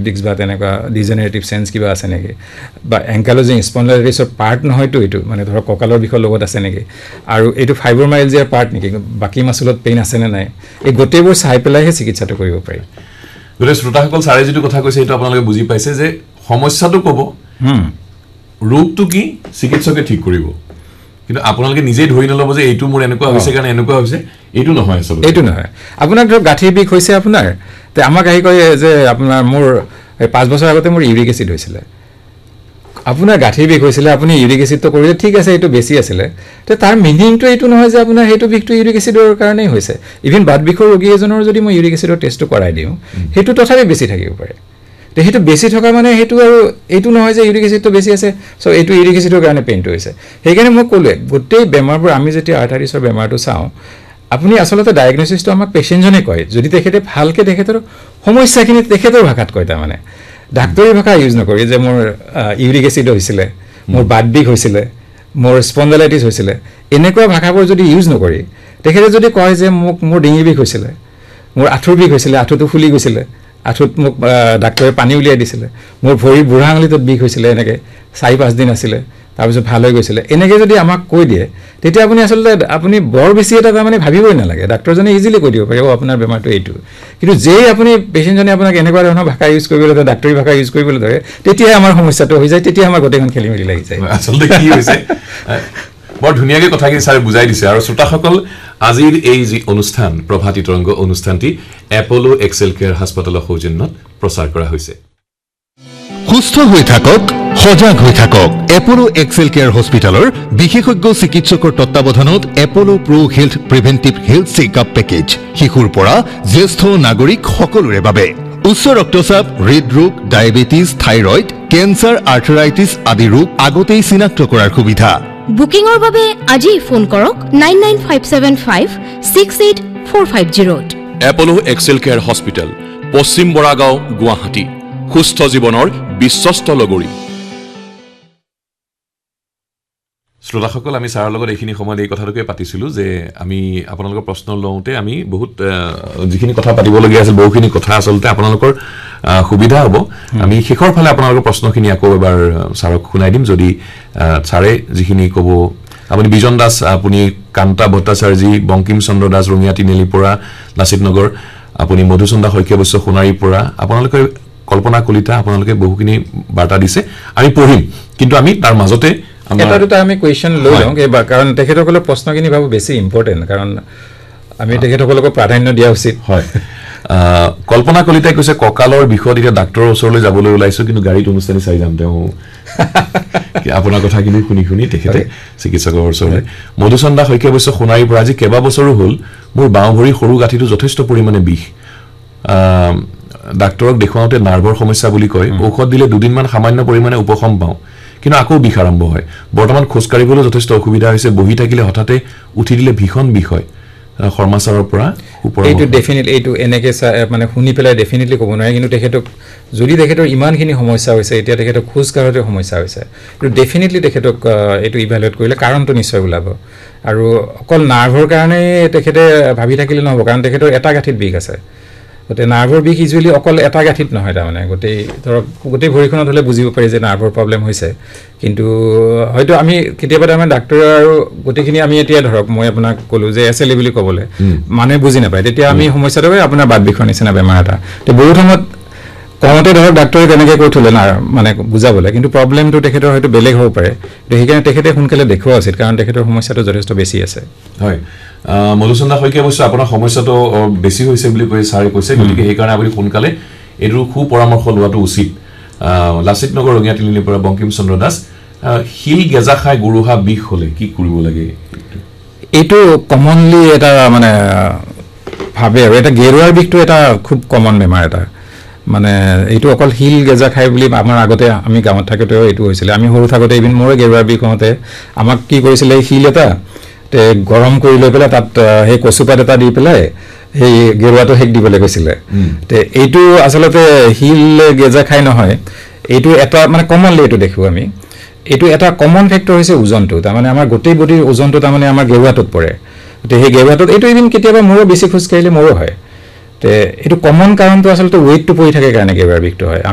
disk বা তেনেকুৱা degenerative change কিবা আছে নেকি বা এংকাইলোজিং স্পন্ডাইলাইটিছৰ পাৰ্ট নহয়তো এইটো মানে ধৰক কঁকালৰ বিষৰ লগত আছে নেকি আৰু এইটো ফাইব্ৰোমাইলজিয়াৰ পাৰ্ট নেকি বাকী মাচুলত পেইন আছে নে নাই এই গোটেইবোৰ চাই পেলাইহে চিকিৎসাটো কৰিব পাৰি গতিকে শ্ৰোতাসকল ছাৰে যিটো কথা কৈছে এইটো আপোনালোকে বুজি পাইছে যে সমস্যাটো ক'ব ৰোগটো কি চিকিৎসকে ঠিক কৰিব কিন্তু আপোনালোকে নিজেই ধৰি নল'ব যে এইটো মোৰ এনেকুৱা হৈছে কাৰণে এনেকুৱা হৈছে এইটো নহয় আচলতে এইটো নহয় আপোনাৰ ধৰক গাঁঠিৰ বিষ হৈছে আপোনাৰ তে আমাক আহি কয় যে আপোনাৰ মোৰ 5 বছৰ আগতে মোৰ ইউৰিক এচিড হৈছিলে আপোনাৰ গাঁঠিৰ বিষ হৈছিলে আপুনি ইউৰিক এচিডটো কৰিলে ঠিক আছে এইটো বেছি আছিলে তে তাৰ মিনিংটো এইটো নহয় যে আপোনাৰ সেইটো বিষটো ইউৰিক এচিডৰ কাৰণেই হৈছে ইভিন বাত বিষৰ ৰোগী এজনৰ যদি মই ইউৰিক এচিডৰ টেষ্টটো কৰাই দিওঁ সেইটো তথাপি বেছি থাকিব পাৰে তে সেইটো বেছি থকা মানে সেইটো আৰু এইটো নহয় যে ইউৰিক এচিডটো বেছি আছে সো এইটো ইউৰিক এচিডৰ কাৰণে পেইনটো হৈছে সেইকাৰণে মই ক'লে গোটেই বেমাৰবোৰ আমি যেতিয়া আৰ্টাৰিছৰ বেমাৰটো চাওঁ আপুনি আচলতে ডায়াগনচিছটো আমাক পেশেণ্টজনে কয় যদি তেখেতে ভালকে তেখেতৰ সমস্যাখিনি তেখেতৰ ভাষাত কয় তাৰমানে ডাক্তৰী ভাষা ইউজ নকৰি যে মোৰ ইউৰিক এচিড হৈছিলে মোৰ বাত বিষ হৈছিলে মোৰ স্পন্ডাইলাইটিছ হৈছিলে এনেকুৱা ভাষাবোৰ যদি ইউজ নকৰি তেখেতে যদি কয় যে মোৰ ডিঙি বিষ হৈছিলে মোৰ আঁঠুৰ বিষ হৈছিলে আঁঠুটো ফুলি গৈছিলে আঁঠুত মোক ডাক্তৰে পানী উলিয়াই দিছিলে মোৰ ভৰি বুঢ়া আঙুলিটোত বিষ হৈছিলে এনেকৈ 4-5 দিন আছিলে তাৰপিছত ভাল হৈ গৈছিলে এনেকৈ যদি আমাক কৈ দিয়ে তেতিয়া আপুনি আচলতে আপুনি বৰ বেছি এটা তাৰমানে ভাবিবই নালাগে ডাক্তৰজনে ইজিলি কৈ দিব পাৰে আপোনাৰ বেমাৰটো এইটো কিন্তু যেই আপুনি পেশেণ্টজনে আপোনাক এনেকুৱা ধৰণৰ ভাষা ইউজ কৰিবলৈ ধৰে ডাক্তৰী ভাষা ইউজ কৰিবলৈ ধৰে তেতিয়াই আমাৰ সমস্যাটো হৈ যায় তেতিয়া আমাৰ গোটেইখন খেলিমেলি লাগি যায় আচলতে কি হৈছে বৰ ধুনীয়াকৈ কথাখিনি ছাৰে বুজাই দিছে আৰু শ্ৰোতাসকল আজিৰ এই যি অনুষ্ঠান প্ৰভাতী তৰংগ অনুষ্ঠানটি এপলো এক্সেল কেয়াৰ হাস্পাতালৰ সৌজন্যত প্ৰচাৰ কৰা হৈছে সুস্থ হৈ থাকক সজাগ হৈ থাকক এপলো এক্সেল কেয়াৰ হস্পিটালৰ বিশেষজ্ঞ চিকিৎসকৰ তত্ত্বাৱধানত এপলো pro health প্ৰিভেন্টিভ health checkup package শিশুৰ পৰা জ্যেষ্ঠ নাগৰিক সকলোৰে বাবে উচ্চ ৰক্তচাপ হৃদৰোগ ডায়েবেটিছ থাইৰয়েড কেন্সাৰ আৰ্থৰাইটিছ আদি ৰোগ আগতেই চিনাক্ত কৰাৰ সুবিধা বুকিংৰ বাবে আজি ফোন কৰক 9957568450 এপলো এক্সেল কেয়াৰ হস্পিটাল পশ্চিম বৰাগাঁও গুৱাহাটী সুস্থ জীৱনৰ বিশ্বস্ত লগৰী শ্ৰোতাসকল আমি ছাৰৰ লগত এইখিনি সময়ত এই কথাটোকে পাতিছিলোঁ যে আমি আপোনালোকৰ প্ৰশ্ন লওঁতে আমি বহুত যিখিনি কথা পাতিবলগীয়া আছিল বহুখিনি কথা আচলতে আপোনালোকৰ সুবিধা হ'ব আমি শেষৰ ফালে আপোনালোকৰ প্ৰশ্নখিনি আকৌ এবাৰ ছাৰক শুনাই দিম যদি ছাৰে যিখিনি ক'ব আপুনি বিজন দাস আপুনি কান্তা ভট্টাচাৰ্যী বংকিম চন্দ্ৰ দাস ৰঙিয়া তিনিআলিৰ পৰা লাচিত নগৰ আপুনি মধুচন্দা শইকীয়া বৈশ্য সোণাৰীৰ পৰা আপোনালোকে কল্পনা কলিতা আপোনালোকে বহুখিনি বাৰ্তা দিছে আমি পঢ়িম কিন্তু আমি তাৰ মাজতে এটা দুটা আমি কুৱেশ্যন লৈ লওঁ কাৰণ তেখেতসকলৰ প্ৰশ্নখিনি ভাবো বেছি ইম্পৰ্টেণ্ট কাৰণ আমি তেখেতসকলক প্ৰাধান্য দিয়া উচিত হয় কল্পনা কলিতাই কৈছে কঁকালৰ বিষত এতিয়া ডাক্তৰৰ ওচৰলৈ যাবলৈ ওলাইছো কিন্তু গাড়ীত অনুষ্ঠানী চাই যাম তেওঁ আপোনাৰ কথাখিনি শুনি তেখেতে চিকিৎসকৰ ওচৰলৈ মধুচন্দা শইকীয়া বৈশ্য সোণাৰীৰ পৰা আজি কেইবা বছৰো হ'ল মোৰ বাওঁ ভৰি সৰু গাঁঠিটো যথেষ্ট পৰিমাণে বিষ ডাক্তৰক দেখুৱাওঁতে নাৰ্ভৰ সমস্যা বুলি কয় ঔষধ দিলে দুদিনমান সামান্য পৰিমাণে উপশম পাওঁ কিন্তু আকৌ বিষ আৰম্ভ হয় বৰ্তমান খোজ কাঢ়িবলৈ যথেষ্ট অসুবিধা হৈছে বহি থাকিলে হঠাতে উঠি দিলে ভীষণ বিষ হয় শৰ্মাচাৰৰ পৰা এইটো ডেফিনেটলি এইটো এনেকৈ মানে শুনি পেলাই ডেফিনেটলি ক'ব নোৱাৰে কিন্তু তেখেতক যদি তেখেতৰ ইমানখিনি সমস্যা হৈছে এতিয়া তেখেতক খোজ কাঢ়োতে সমস্যা হৈছে কিন্তু ডেফিনেটলি তেখেতক এইটো ইভেলুৱেট কৰিলে কাৰণটো নিশ্চয় ওলাব আৰু অকল নাৰ্ভৰ কাৰণে তেখেতে ভাবি থাকিলে নহ'ব কাৰণ তেখেতৰ এটা গাঁঠিত বিষ আছে গতিকে নাৰ্ভৰ বিষ ইউজুৱেলি অকল এটা গাঁঠিত নহয় তাৰমানে গোটেই ভৰিখনত হ'লে বুজিব পাৰি যে নাৰ্ভৰ প্ৰব্লেম হৈছে কিন্তু হয়তো আমি কেতিয়াবা তাৰমানে ডাক্তৰ আৰু গোটেইখিনি আমি এতিয়া ধৰক মই আপোনাক ক'লোঁ যে SLE বুলি ক'বলৈ মানুহে বুজি নাপায় তেতিয়া আমি সমস্যাটো হয় আপোনাৰ বাত বিষৰ নিচিনা বেমাৰ এটা তো বহুত সময়ত কওঁতে ধৰক ডাক্তৰে তেনেকৈ কৈ থ'লে মানে বুজাবলৈ কিন্তু প্ৰব্লেমটো তেখেতৰ হয়তো বেলেগ হ'ব পাৰে তো সেইকাৰণে তেখেতে সোনকালে দেখুওৱা উচিত কাৰণ তেখেতৰ সমস্যাটো যথেষ্ট বেছি আছে হয় মধুচন্দা শইকীয়া অৱশ্যে আপোনাৰ সমস্যাটো বেছি হৈছে বুলি কৈ ছাৰে কৈছে গতিকে সেইকাৰণে আপুনি সোনকালে এইটোৰ সুপৰামৰ্শ লোৱাটো উচিত লাচিত নগৰ ৰঙিয়া তিনিআলিৰ পৰা বংকিম চন্দ্ৰ দাস শিল গেজা খাই গুৰুহা বিষ হ'লে কি কৰিব লাগে এইটো কমনলি এটা মানে ভাবে আৰু এটা গেৰুৱাৰ বিষটো এটা খুব কমন বেমাৰ এটা মানে এইটো অকল শিল গেজা খাই বুলি আমাৰ আগতে আমি গাঁৱত থাকোঁতেও এইটো হৈছিলে আমি সৰু থাকোঁতে ইভিন মোৰে গেৰুৱাৰ বিষ হওঁতে আমাক কি কৰিছিলে শিল এটা গৰম কৰি লৈ পেলাই তাত সেই কচুপাত এটা দি পেলাই সেই গেৰুৱাটো সেক দিবলৈ কৈছিলে তে এইটো আচলতে শিল গেজা খাই নহয় এইটো এটা মানে কমনলি এইটো দেখোঁ আমি এইটো এটা কমন ফেক্টৰ হৈছে ওজনটো তাৰমানে আমাৰ গোটেই বডিৰ ওজনটো তাৰমানে আমাৰ গেৰুৱাটোত পৰে তে সেই গেৰুৱাটোত এইটো ইভিন কেতিয়াবা মোৰো বেছি খোজ কাঢ়িলে মোৰো হয় তে এইটো কমন কাৰণটো আচলতে ৱেইটটো পৰি থাকে কাৰণে গেৰুৱাৰ বিষটো হয়